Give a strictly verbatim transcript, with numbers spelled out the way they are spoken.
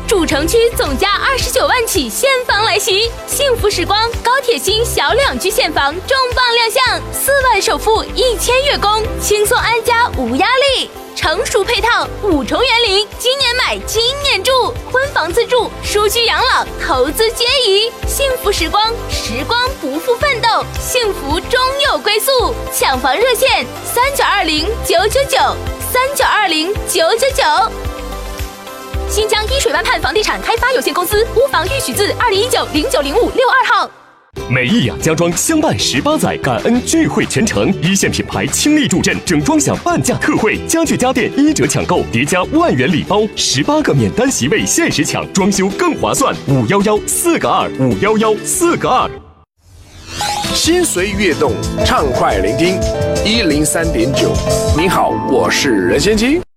主城区总价二十九万起现房来袭，幸福时光高铁新小两居现房重磅亮相，四万首付一千月供，轻松安家无压力。成熟配套五重园林，今年买今年住，婚房自住，舒居养老，投资皆宜。幸福时光，时光不负奋斗，幸福终有归宿。抢房热线：三九二零九九九，三九二零九九九。新疆依水湾畔房地产开发有限公司屋房预取自二零一九零九零五六二号。 美意雅家装相伴十八载，感恩聚会全程，一线品牌倾力助阵，整装享半价特惠，家具家电一折抢购，叠加万元礼包，十八个免单席位限时抢，装修更划算。五幺幺四个二，五幺幺四个二。 心随悦动，畅快聆听，一零三点九。你好，我是任贤齐。